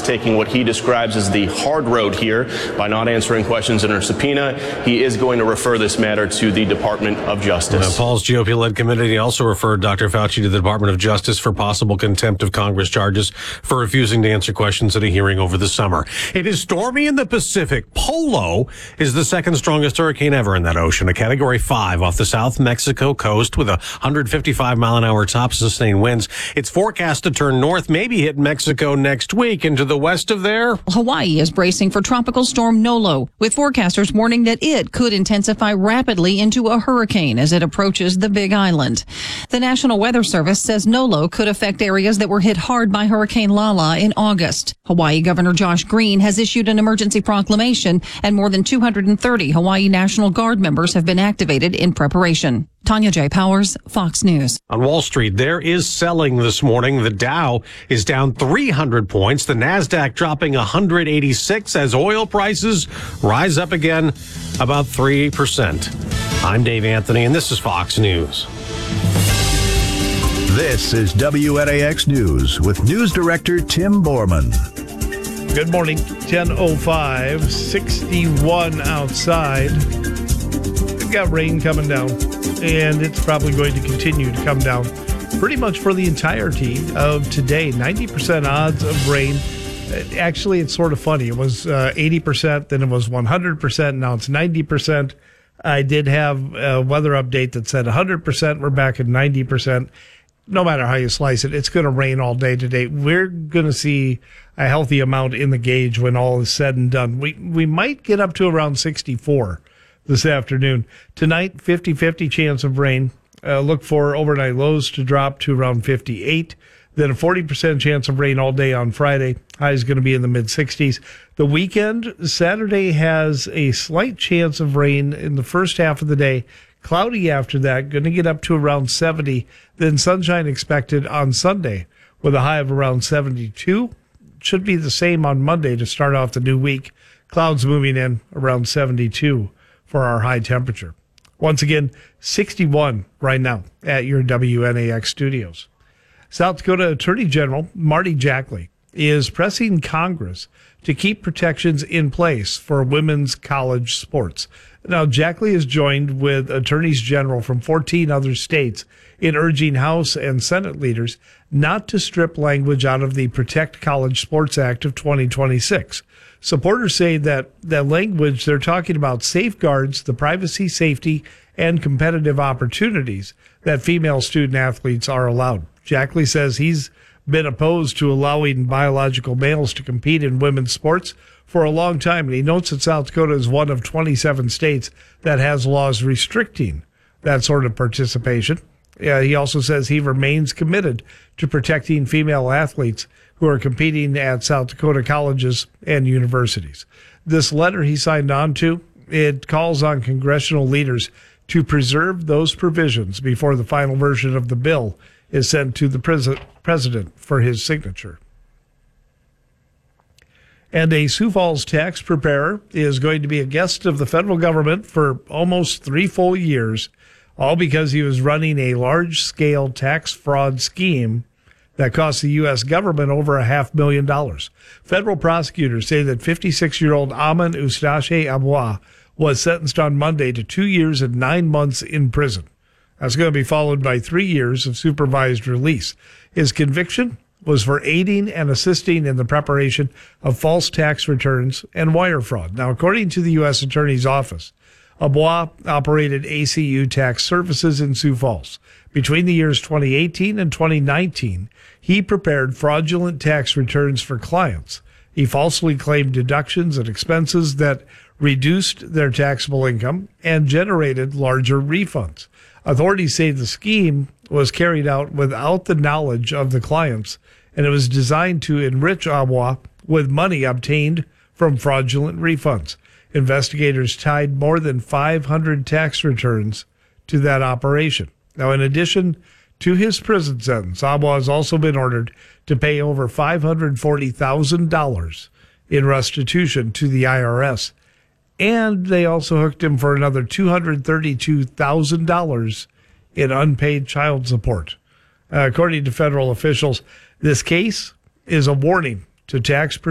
is taking what he describes as the hard road here by not answering questions in her subpoena. He is going to refer this matter to the Department of Justice. Paul's GOP-led committee also referred Dr. Fauci to the Department of Justice for possible contempt of Congress charges for refusing to answer questions at a hearing over the summer. It is stormy in the Pacific. Polo is the second strongest hurricane ever in that ocean, a Category 5 off the South Mexico coast with 155-mile-an-hour top sustained winds. It's forecast to turn north, maybe hit Mexico next week. Into the west of there, Hawaii is bracing for Tropical Storm Nolo, with forecasters warning that it could intensify rapidly into a hurricane as it approaches the Big Island. The National Weather Service says Nolo could affect areas that were hit hard by Hurricane Lala in August. Hawaii Governor Josh Green has issued an emergency proclamation, and more than 230 Hawaii National Guard members have been activated in preparation. Tanya J. Powers, Fox News. On Wall Street, there is selling this morning. The Dow is down 300 points. The Nasdaq dropping 186 as oil prices rise up again about 3%. I'm Dave Anthony, and this is Fox News. This is WNAX News with News Director Tim Borman. Good morning, 10:05, 61 outside. We've got rain coming down, and it's probably going to continue to come down pretty much for the entirety of today. 90% odds of rain. Actually, it's sort of funny. It was 80%, then it was 100%, now it's 90%. I did have a weather update that said 100%. We're back at 90%. No matter how you slice it, it's going to rain all day today. We're going to see a healthy amount in the gauge when all is said and done. We might get up to around 64 this afternoon. Tonight, 50-50 chance of rain. Look for overnight lows to drop to around 58. Then a 40% chance of rain all day on Friday. High is going to be in the mid-60s. The weekend, Saturday, has a slight chance of rain in the first half of the day. Cloudy after that, going to get up to around 70. Then sunshine expected on Sunday with a high of around 72. Should be the same on Monday to start off the new week. Clouds moving in around 72 for our high temperature. Once again, 61 right now at your WNAX studios. South Dakota Attorney General Marty Jackley is pressing Congress to keep protections in place for women's college sports. Now, Jackley is joined with attorneys general from 14 other states in urging House and Senate leaders not to strip language out of the Protect College Sports Act of 2026. Supporters say that language they're talking about safeguards the privacy, safety, and competitive opportunities that female student athletes are allowed. Jackley says he's been opposed to allowing biological males to compete in women's sports for a long time, and he notes that South Dakota is one of 27 states that has laws restricting that sort of participation. He also says he remains committed to protecting female athletes who are competing at South Dakota colleges and universities. This letter he signed on to, it calls on congressional leaders to preserve those provisions before the final version of the bill is sent to the president for his signature. And a Sioux Falls tax preparer is going to be a guest of the federal government for almost 3 full years, all because he was running a large-scale tax fraud scheme that cost the U.S. government over $500,000. Federal prosecutors say that 56-year-old Aman Eustache Abois was sentenced on Monday to 2 years and 9 months in prison. That's going to be followed by 3 years of supervised release. His conviction was for aiding and assisting in the preparation of false tax returns and wire fraud. Now, according to the U.S. Attorney's Office, Abois operated ACU Tax Services in Sioux Falls. Between the years 2018 and 2019, he prepared fraudulent tax returns for clients. He falsely claimed deductions and expenses that reduced their taxable income and generated larger refunds. Authorities say the scheme was carried out without the knowledge of the clients, and it was designed to enrich Abois with money obtained from fraudulent refunds. Investigators tied more than 500 tax returns to that operation. Now, in addition to his prison sentence, Abois has also been ordered to pay over $540,000 in restitution to the IRS. And they also hooked him for another $232,000 in unpaid child support. According to federal officials, this case is a warning to tax